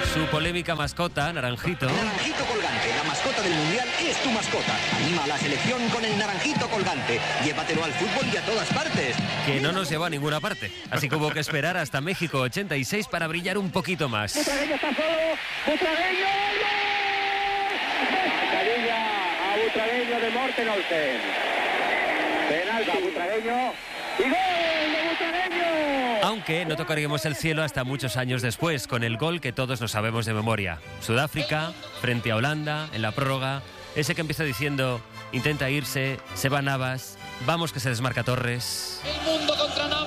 Su polémica mascota, Naranjito. Naranjito Colgante, la mascota del Mundial es tu mascota. Anima a la selección con el Naranjito Colgante. Llévatelo al fútbol y a todas partes. Que no nos lleva a ninguna parte. Así que hubo que esperar hasta México 86 para brillar un poquito más. Butragueño está solo. Butragueño. Mascarilla a Butragueño de Morten Olsen. Penalti a Butragueño. ¡Y gol de Butragueño! Aunque no tocaríamos el cielo hasta muchos años después, con el gol que todos nos sabemos de memoria. Sudáfrica, frente a Holanda, en la prórroga. Ese que empieza diciendo, intenta irse, se va Navas, vamos que se desmarca Torres. El mundo contra Navas.